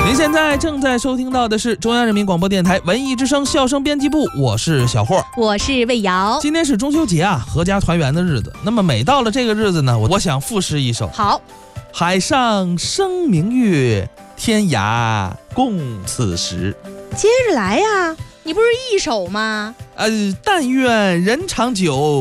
您现在正在收听到的是中央人民广播电台文艺之声笑声编辑部，我是小霍， 我是魏瑶。 今天是中秋节啊，合家团圆的日子。那么每到了这个日子呢，我想赋诗一首。 好， 海上生明月，天涯共此时。 接着来呀，你不是一首吗？ 但愿人长久，